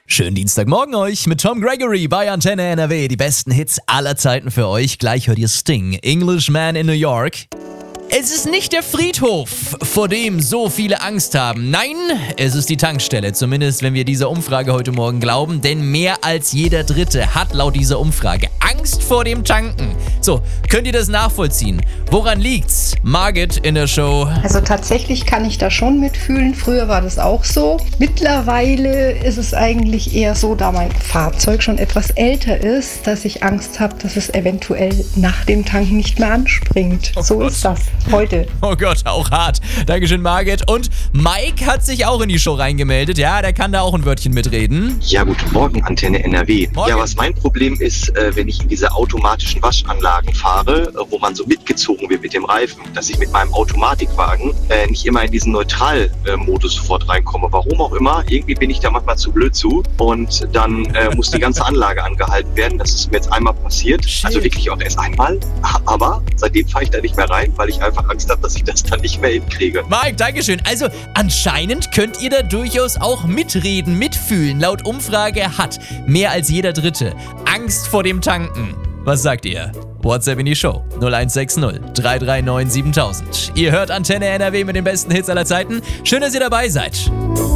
Schönen Dienstagmorgen euch mit Tom Gregory bei Antenne NRW. Die besten Hits aller Zeiten für euch. Gleich hört ihr Sting, Englishman in New York. Es ist nicht der Friedhof, vor dem so viele Angst haben. Nein, es ist die Tankstelle. Zumindest, wenn wir dieser Umfrage heute Morgen glauben. Denn mehr als jeder Dritte hat laut dieser Umfrage Angst vor dem Tanken. So, könnt ihr das nachvollziehen? Woran liegt's? Margit in der Show. Also tatsächlich kann ich da schon mitfühlen. Früher war das auch so. Mittlerweile ist es eigentlich eher so, da mein Fahrzeug schon etwas älter ist, dass ich Angst habe, dass es eventuell nach dem Tanken nicht mehr anspringt. Oh so Gott. ist das heute. Oh Gott, auch hart. Dankeschön, Margit. Und Mike hat sich auch in die Show reingemeldet. Ja, der kann da auch ein Wörtchen mitreden. Ja, guten Morgen, Antenne NRW. Morgen. Ja, was mein Problem ist, wenn ich in diese automatischen Waschanlagen fahre, wo man so mitgezogen wird mit dem Reifen, dass ich mit meinem Automatikwagen nicht immer in diesen Neutralmodus sofort reinkomme. Warum auch immer, irgendwie bin ich da manchmal zu blöd zu und dann muss die ganze Anlage angehalten werden. Das ist mir jetzt einmal passiert, Shit. also wirklich auch erst einmal, aber seitdem fahre ich da nicht mehr rein, weil ich einfach Angst habe, dass ich das dann nicht mehr hinkriege. Mike, Dankeschön. Also anscheinend könnt ihr da durchaus auch mitreden, mitfühlen. Laut Umfrage hat mehr als jeder Dritte Angst vor dem Tanken. Was sagt ihr? WhatsApp in die Show 0160 339 7000. Ihr hört Antenne NRW mit den besten Hits aller Zeiten. Schön, dass ihr dabei seid.